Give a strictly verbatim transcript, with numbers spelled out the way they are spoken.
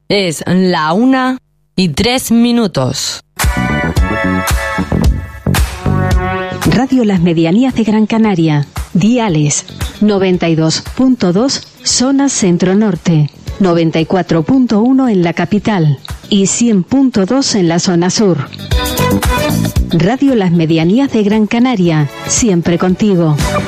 Es la una y tres minutos. Radio Las Medianías de Gran Canaria. Diales noventa y dos punto dos, zona centro-norte, noventa y cuatro punto uno en la capital y cien punto dos en la zona sur. Radio Las Medianías de Gran Canaria, siempre contigo.